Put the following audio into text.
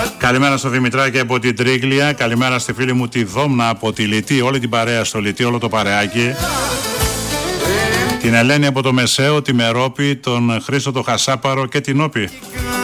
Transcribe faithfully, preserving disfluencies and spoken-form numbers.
Καλημέρα στο Δημητράκη από την Τρίγλια. Καλημέρα στη φίλη μου τη Δόμνα από τη Λιτή. Όλη την παρέα στο Λιτή, όλο το παρεάκι. Την Ελένη από το Μεσαίο, τη Μερόπη, τον Χρήστο το Χασάπαρο και την Όπη.